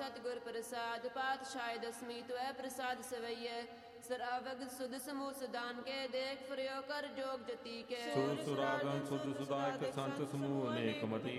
ਸਤਿਗੁਰ ਪ੍ਰਸਾਦ ਪਾਤਸ਼ਾਹ ਦਸਮੀ ਤੁਐ ਪ੍ਰਸਾਦ ਸਵਈਐ ਸਰਾਵਗ ਸੁਧ ਸਮੂਹ ਸਦਾਨ ਕੇ ਦੇਖ ਫਰਿਓ ਕਰ ਜੋਗ ਜਤੀ ਕੇ ਸੁਰ ਸੁਰਾਗਨ ਸੁਧ ਸੁਦਾਇਕ ਸੰਤ ਸਮੂਹ ਅਨੇਕ ਮਤੀ